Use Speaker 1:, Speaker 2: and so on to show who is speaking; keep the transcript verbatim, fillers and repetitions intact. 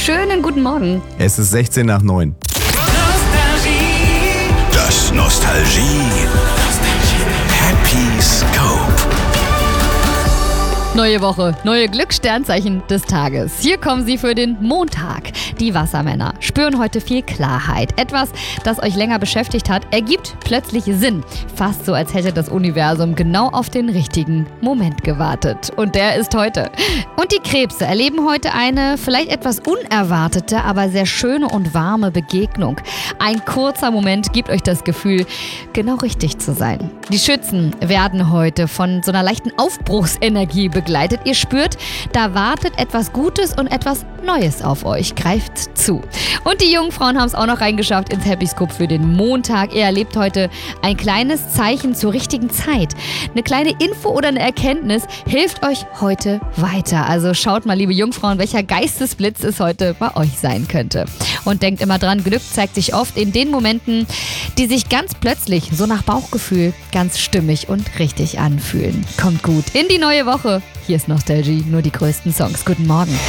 Speaker 1: schönen guten Morgen.
Speaker 2: Es ist sechzehn nach neun.
Speaker 3: Das Nostalgie Happy Scope.
Speaker 1: Neue Woche, neue Glückssternzeichen des Tages. Hier kommen sie für den Montag. Die Wassermänner spüren heute viel Klarheit. Etwas, das euch länger beschäftigt hat, ergibt plötzlich Sinn. Fast so, als hätte das Universum genau auf den richtigen Moment gewartet. Und der ist heute. Und die Krebse erleben heute eine vielleicht etwas unerwartete, aber sehr schöne und warme Begegnung. Ein kurzer Moment gibt euch das Gefühl, genau richtig zu sein. Die Schützen werden heute von so einer leichten Aufbruchsenergie begleitet. Ihr spürt, da wartet etwas Gutes und etwas Neues auf euch. Greift zu. Und die Jungfrauen haben es auch noch reingeschafft ins Happy Scope für den Montag. Ihr erlebt heute ein kleines Zeichen zur richtigen Zeit. Eine kleine Info oder eine Erkenntnis hilft euch heute weiter. Also schaut mal, liebe Jungfrauen, welcher Geistesblitz es heute bei euch sein könnte. Und denkt immer dran, Glück zeigt sich oft in den Momenten, die sich ganz plötzlich, so nach Bauchgefühl, ganz stimmig und richtig anfühlen. Kommt gut in die neue Woche. Hier ist Nostalgie, nur die größten Songs. Guten Morgen.